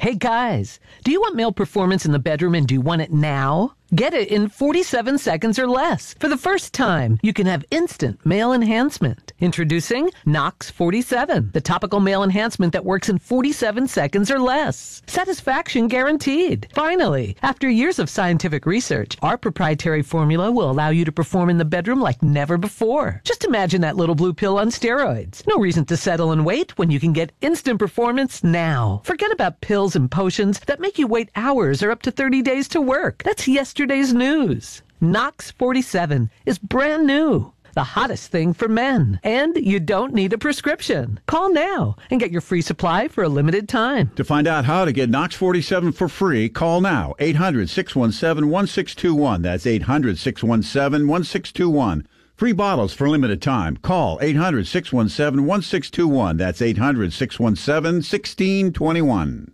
Hey guys, do you want male performance in the bedroom and do you want it now? Get it in 47 seconds or less. For the first time, you can have instant male enhancement. Introducing Nox 47, the topical male enhancement that works in 47 seconds or less. Satisfaction guaranteed. Finally, after years of scientific research, our proprietary formula will allow you to perform in the bedroom like never before. Just imagine that little blue pill on steroids. No reason to settle and wait when you can get instant performance now. Forget about pills and potions that make you wait hours or up to 30 days to work. That's yesterday's news. Nox 47 is brand new. The hottest thing for men. And you don't need a prescription. Call now and get your free supply for a limited time. To find out how to get Nox 47 for free, call now. 800-617-1621. That's 800-617-1621. Free bottles for limited time. Call 800-617-1621. That's 800-617-1621.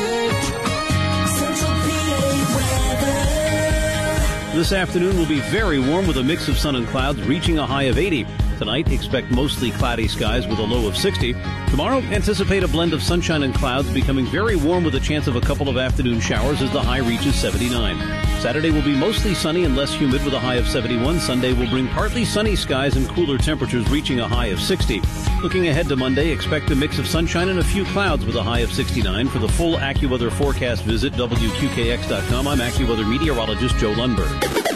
This afternoon will be very warm with a mix of sun and clouds, reaching a high of 80. Tonight, expect mostly cloudy skies with a low of 60. Tomorrow, anticipate a blend of sunshine and clouds, becoming very warm with a chance of a couple of afternoon showers as the high reaches 79. Saturday will be mostly sunny and less humid with a high of 71. Sunday will bring partly sunny skies and cooler temperatures, reaching a high of 60. Looking ahead to Monday, expect a mix of sunshine and a few clouds with a high of 69. For the full AccuWeather forecast, visit WQKX.com. I'm AccuWeather meteorologist Joe Lundberg.